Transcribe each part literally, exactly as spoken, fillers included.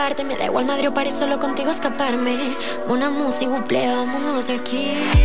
Me da igual madre o París, solo contigo escaparme. Una música, buple, vámonos de aquí.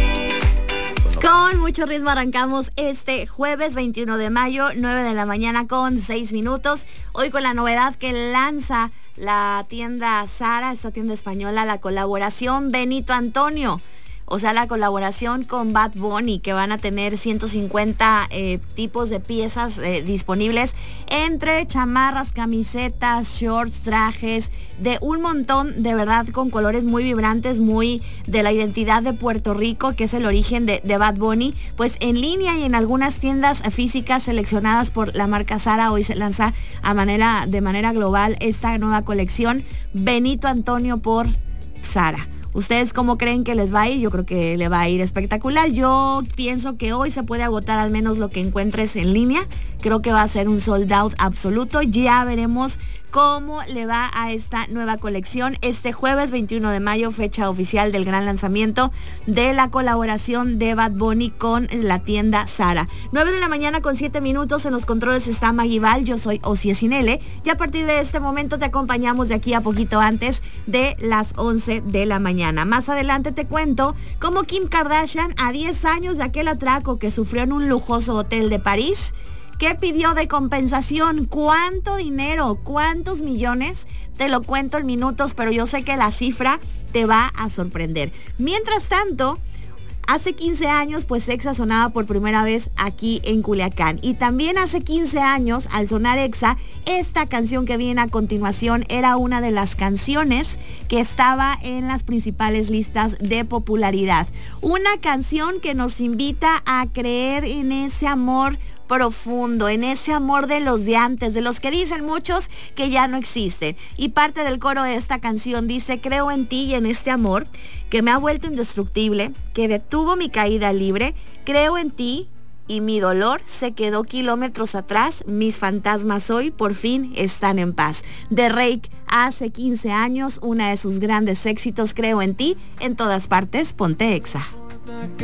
Con mucho ritmo arrancamos este jueves veintiuno de mayo, nueve de la mañana con seis minutos. Hoy con la novedad que lanza la tienda Zara, esta tienda española, la colaboración Benito Antonio. O sea, la colaboración con Bad Bunny, que van a tener ciento cincuenta eh, tipos de piezas eh, disponibles entre chamarras, camisetas, shorts, trajes, de un montón, de verdad, con colores muy vibrantes, muy de la identidad de Puerto Rico, que es el origen de, de Bad Bunny. Pues en línea y en algunas tiendas físicas seleccionadas por la marca Zara, hoy se lanza a manera, de manera global esta nueva colección Benito Antonio por Zara. ¿Ustedes cómo creen que les va a ir? Yo creo que le va a ir espectacular. Yo pienso que hoy se puede agotar al menos lo que encuentres en línea. Creo que va a ser un sold out absoluto. Ya veremos cómo le va a esta nueva colección este jueves veintiuno de mayo, fecha oficial del gran lanzamiento de la colaboración de Bad Bunny con la tienda Zara. nueve de la mañana con siete minutos, en los controles está Maguival, yo soy Osie Sinele y a partir de este momento te acompañamos de aquí a poquito antes de las once de la mañana. Más adelante te cuento cómo Kim Kardashian, a diez años de aquel atraco que sufrió en un lujoso hotel de París, ¿qué pidió de compensación? ¿Cuánto dinero? ¿Cuántos millones? Te lo cuento en minutos, pero yo sé que la cifra te va a sorprender. Mientras tanto, hace quince años, pues Exa sonaba por primera vez aquí en Culiacán. Y también hace quince años, al sonar Exa, esta canción que viene a continuación era una de las canciones que estaba en las principales listas de popularidad. Una canción que nos invita a creer en ese amor profundo, en ese amor de los de antes, de los que dicen muchos que ya no existen. Y parte del coro de esta canción dice: creo en ti y en este amor que me ha vuelto indestructible, que detuvo mi caída libre, creo en ti y mi dolor se quedó kilómetros atrás, mis fantasmas hoy por fin están en paz. De Reik, hace quince años, una de sus grandes éxitos, creo en ti, en todas partes, ponte Exa.